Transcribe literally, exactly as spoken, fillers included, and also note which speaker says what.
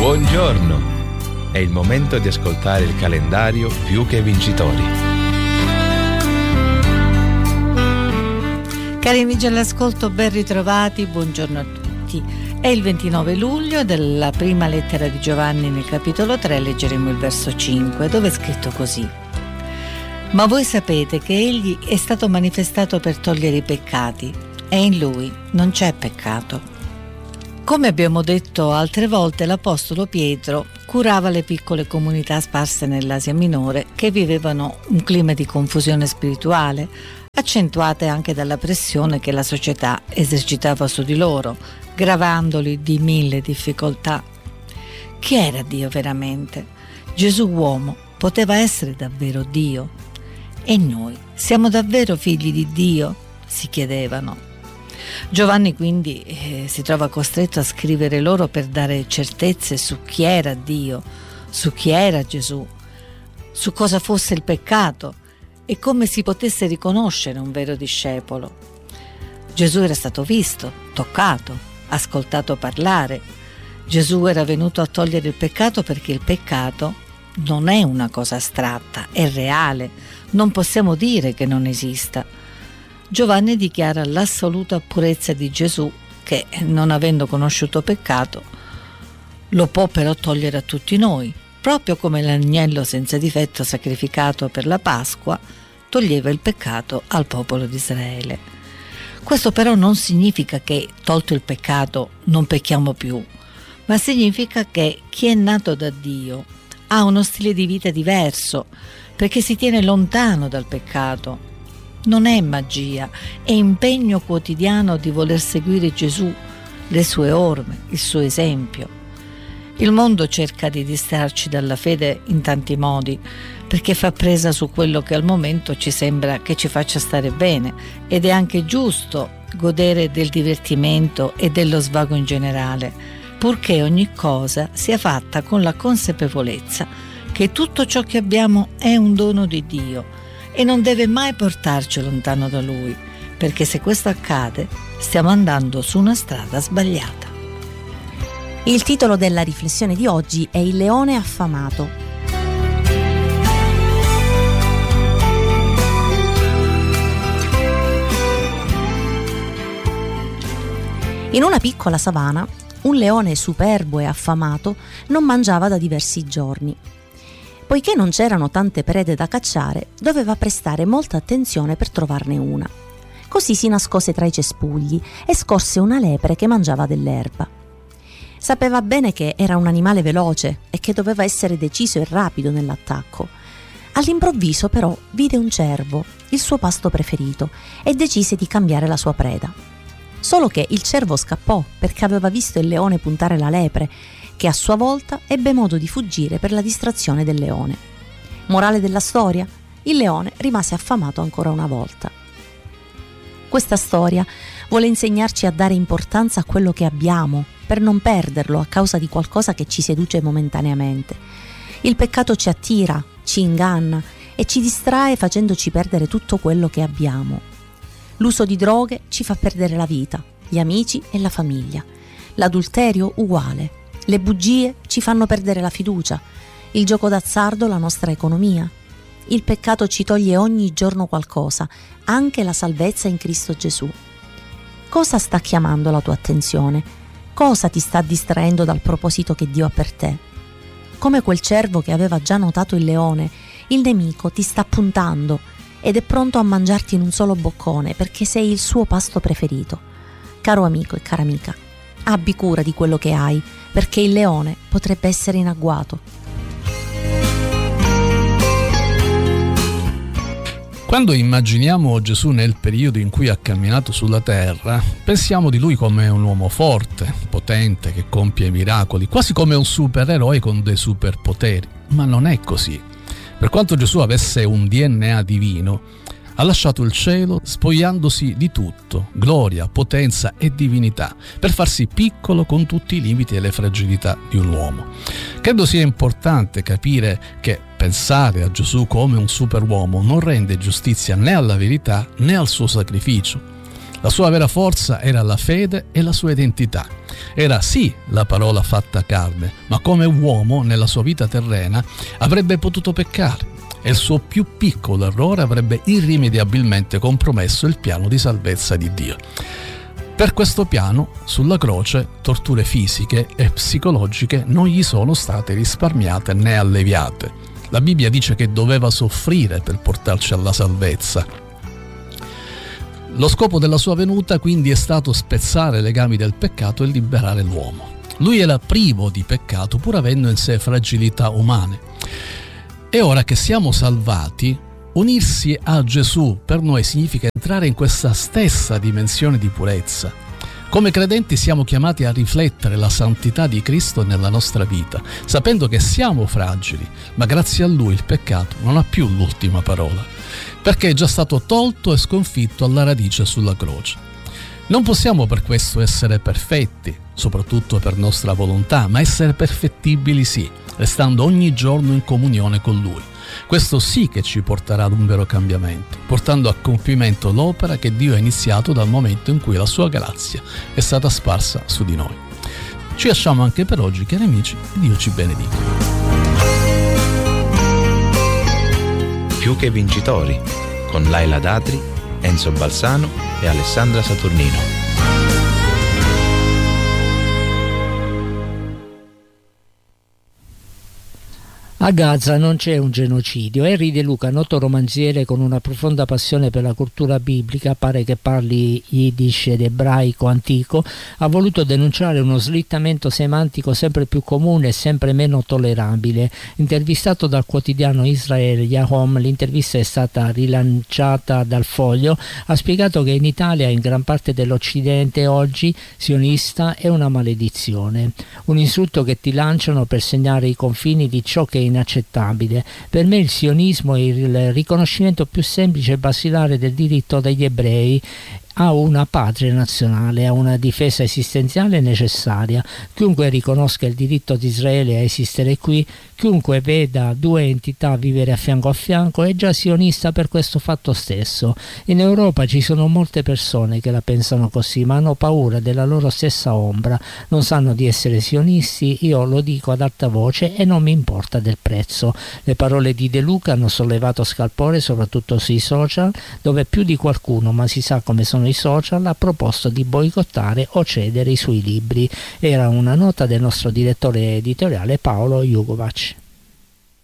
Speaker 1: Buongiorno! È il momento di ascoltare il calendario Più che Vincitori.
Speaker 2: Cari amici all'ascolto, ben ritrovati, buongiorno a tutti. È il ventinove luglio della prima lettera di Giovanni nel capitolo tre, leggeremo il verso cinque, dove è scritto così: Ma voi sapete che egli è stato manifestato per togliere i peccati, e in lui non c'è peccato. Come abbiamo detto altre volte, l'apostolo Pietro curava le piccole comunità sparse nell'Asia Minore che vivevano un clima di confusione spirituale, accentuate anche dalla pressione che la società esercitava su di loro, gravandoli di mille difficoltà. Chi era Dio veramente? Gesù uomo poteva essere davvero Dio? E noi siamo davvero figli di Dio? Si chiedevano. Giovanni quindi eh, si trova costretto a scrivere loro per dare certezze su chi era Dio, su chi era Gesù, su cosa fosse il peccato e come si potesse riconoscere un vero discepolo. Gesù era stato visto, toccato, ascoltato parlare. Gesù era venuto a togliere il peccato perché il peccato non è una cosa astratta, è reale, non possiamo dire che non esista. Giovanni dichiara l'assoluta purezza di Gesù che, non avendo conosciuto peccato, lo può però togliere a tutti noi, proprio come l'agnello senza difetto sacrificato per la Pasqua toglieva il peccato al popolo di Israele. Questo però non significa che, tolto il peccato, non pecchiamo più, ma significa che chi è nato da Dio ha uno stile di vita diverso, perché si tiene lontano dal peccato. Non è magia, è impegno quotidiano di voler seguire Gesù, le sue orme, il suo esempio. Il mondo cerca di distrarci dalla fede in tanti modi, perché fa presa su quello che al momento ci sembra che ci faccia stare bene, ed è anche giusto godere del divertimento e dello svago in generale, purché ogni cosa sia fatta con la consapevolezza che tutto ciò che abbiamo è un dono di Dio e non deve mai portarci lontano da Lui, perché se questo accade stiamo andando su una strada sbagliata.
Speaker 3: Il titolo della riflessione di oggi è Il leone affamato. In una piccola savana, un leone superbo e affamato non mangiava da diversi giorni. Poiché non c'erano tante prede da cacciare, doveva prestare molta attenzione per trovarne una. Così si nascose tra i cespugli e scorse una lepre che mangiava dell'erba. Sapeva bene che era un animale veloce e che doveva essere deciso e rapido nell'attacco. All'improvviso però vide un cervo, il suo pasto preferito, e decise di cambiare la sua preda. Solo che il cervo scappò perché aveva visto il leone puntare la lepre, che a sua volta ebbe modo di fuggire per la distrazione del leone. Morale della storia? Il leone rimase affamato ancora una volta. Questa storia vuole insegnarci a dare importanza a quello che abbiamo, per non perderlo a causa di qualcosa che ci seduce momentaneamente. Il peccato ci attira, ci inganna e ci distrae facendoci perdere tutto quello che abbiamo. L'uso di droghe ci fa perdere la vita, gli amici e la famiglia. L'adulterio uguale. Le bugie ci fanno perdere la fiducia, il gioco d'azzardo la nostra economia. Il peccato ci toglie ogni giorno qualcosa, anche la salvezza in Cristo Gesù. Cosa sta chiamando la tua attenzione? Cosa ti sta distraendo dal proposito che Dio ha per te? Come quel cervo che aveva già notato il leone, il nemico ti sta puntando ed è pronto a mangiarti in un solo boccone perché sei il suo pasto preferito. Caro amico e cara amica, abbi cura di quello che hai, perché il leone potrebbe essere in agguato.
Speaker 4: Quando immaginiamo Gesù nel periodo in cui ha camminato sulla terra, pensiamo di lui come un uomo forte, potente, che compie miracoli, quasi come un supereroe con dei superpoteri. Ma non è così. Per quanto Gesù avesse un D N A divino, ha lasciato il cielo spogliandosi di tutto, gloria, potenza e divinità, per farsi piccolo con tutti i limiti e le fragilità di un uomo. Credo sia importante capire che pensare a Gesù come un superuomo non rende giustizia né alla verità né al suo sacrificio. La sua vera forza era la fede e la sua identità. Era sì la parola fatta carne, ma come uomo nella sua vita terrena avrebbe potuto peccare e il suo più piccolo errore avrebbe irrimediabilmente compromesso il piano di salvezza di Dio. Per questo piano, sulla croce, torture fisiche e psicologiche non gli sono state risparmiate né alleviate. La Bibbia dice che doveva soffrire per portarci alla salvezza. Lo scopo della sua venuta quindi è stato spezzare i legami del peccato e liberare l'uomo. Lui era privo di peccato pur avendo in sé fragilità umane. E ora che siamo salvati, unirsi a Gesù per noi significa entrare in questa stessa dimensione di purezza. Come credenti siamo chiamati a riflettere la santità di Cristo nella nostra vita, sapendo che siamo fragili, ma grazie a Lui il peccato non ha più l'ultima parola, perché è già stato tolto e sconfitto alla radice sulla croce. Non possiamo per questo essere perfetti, soprattutto per nostra volontà, ma essere perfettibili sì, restando ogni giorno in comunione con Lui. Questo sì che ci porterà ad un vero cambiamento, portando a compimento l'opera che Dio ha iniziato dal momento in cui la sua grazia è stata sparsa su di noi. Ci lasciamo anche per oggi, cari amici, e Dio ci benedica.
Speaker 1: Più che vincitori, con Laila Datri, Enzo Balsano e Alessandra Saturnino.
Speaker 5: A Gaza non c'è un genocidio. Henry De Luca, noto romanziere con una profonda passione per la cultura biblica, pare che parli yiddish ed ebraico antico, ha voluto denunciare uno slittamento semantico sempre più comune e sempre meno tollerabile. Intervistato dal quotidiano Israel Yahom, l'intervista è stata rilanciata dal Foglio, ha spiegato che in Italia e in gran parte dell'Occidente oggi sionista è una maledizione, un insulto che ti lanciano per segnare i confini di ciò che è inaccettabile. Per me il sionismo è il riconoscimento più semplice e basilare del diritto degli ebrei a una patria nazionale, a una difesa esistenziale necessaria. Chiunque riconosca il diritto di Israele a esistere qui, chiunque veda due entità vivere a fianco a fianco, è già sionista per questo fatto stesso. In Europa ci sono molte persone che la pensano così, ma hanno paura della loro stessa ombra, non sanno di essere sionisti. Io lo dico ad alta voce e non mi importa del prezzo. Le parole di De Luca hanno sollevato scalpore soprattutto sui social, dove più di qualcuno, ma si sa come sono i social, ha proposto di boicottare o cedere i suoi libri. Era una nota del nostro direttore editoriale Paolo Jugovac.